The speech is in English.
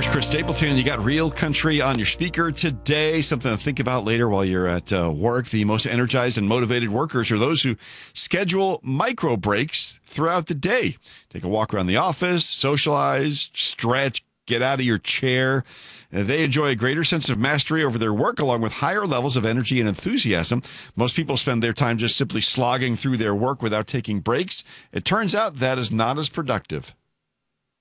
There's Chris Stapleton. You got Real Country on your speaker today. Something to think about later while you're at work. The most energized and motivated workers are those who schedule micro breaks throughout the day. Take a walk around the office, socialize, stretch, get out of your chair. They enjoy a greater sense of mastery over their work along with higher levels of energy and enthusiasm. Most people spend their time just simply slogging through their work without taking breaks. It turns out that is not as productive.